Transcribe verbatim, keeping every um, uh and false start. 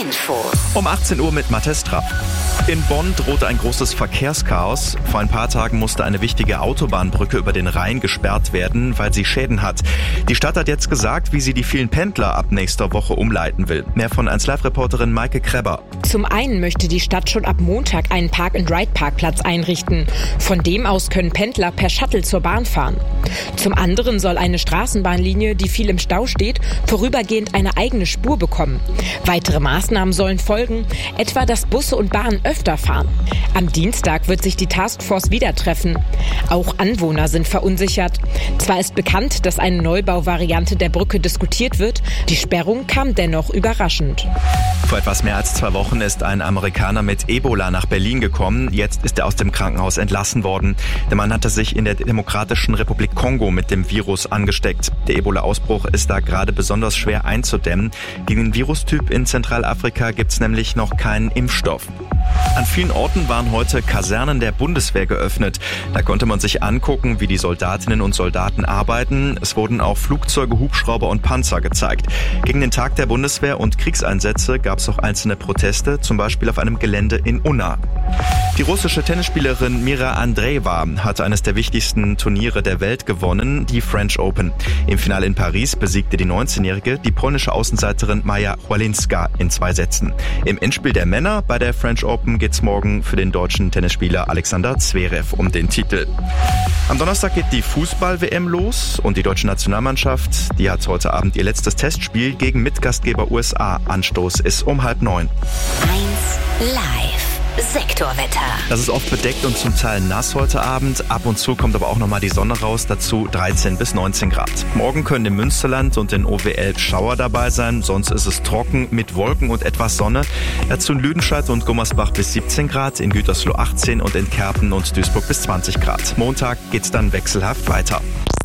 Infos. Um achtzehn Uhr mit Matthias Trapp. In Bonn droht ein großes Verkehrschaos. Vor ein paar Tagen musste eine wichtige Autobahnbrücke über den Rhein gesperrt werden, weil sie Schäden hat. Die Stadt hat jetzt gesagt, wie sie die vielen Pendler ab nächster Woche umleiten will. Mehr von eins Live-Reporterin Maike Kreber. Zum einen möchte die Stadt schon ab Montag einen Park-and-Ride-Parkplatz einrichten. Von dem aus können Pendler per Shuttle zur Bahn fahren. Zum anderen soll eine Straßenbahnlinie, die viel im Stau steht, vorübergehend eine eigene Spur bekommen. Weitere Maßnahmen sollen folgen, etwa dass Busse und Bahnen öfter fahren. Am Dienstag wird sich die Taskforce wieder treffen. Auch Anwohner sind verunsichert. Zwar ist bekannt, dass eine Neubauvariante der Brücke diskutiert wird, die Sperrung kam dennoch überraschend. Vor etwas mehr als zwei Wochen ist ein Amerikaner mit Ebola nach Berlin gekommen. Jetzt ist er aus dem Krankenhaus entlassen worden. Der Mann hatte sich in der Demokratischen Republik Kongo mit dem Virus angesteckt. Der Ebola-Ausbruch ist da gerade besonders schwer einzudämmen. Gegen den Virustyp in Zentralafrika gibt es nämlich noch keinen Impfstoff. An vielen Orten waren heute Kasernen der Bundeswehr geöffnet. Da konnte man sich angucken, wie die Soldatinnen und Soldaten arbeiten. Es wurden auch Flugzeuge, Hubschrauber und Panzer gezeigt. Gegen den Tag der Bundeswehr und Kriegseinsätze gab es auch einzelne Proteste, zum Beispiel auf einem Gelände in Unna. Die russische Tennisspielerin Mira Andreeva hat eines der wichtigsten Turniere der Welt gewonnen, die French Open. Im Finale in Paris besiegte die neunzehnjährige die polnische Außenseiterin Maja Chwalinska in zwei Sätzen. Im Endspiel der Männer bei der French Open geht's morgen für den deutschen Tennisspieler Alexander Zverev um den Titel. Am Donnerstag geht die Fußball-W M los und die deutsche Nationalmannschaft, die hat heute Abend ihr letztes Testspiel gegen Mitgastgeber U S A. Anstoß ist um halb neun. eins Live. Sektorwetter. Das ist oft bedeckt und zum Teil nass heute Abend. Ab und zu kommt aber auch nochmal die Sonne raus, dazu dreizehn bis neunzehn Grad. Morgen können im Münsterland und in O W L Schauer dabei sein, sonst ist es trocken mit Wolken und etwas Sonne. Dazu in Lüdenscheid und Gummersbach bis siebzehn Grad, in Gütersloh achtzehn und in Kerpen und Duisburg bis zwanzig Grad. Montag geht's dann wechselhaft weiter.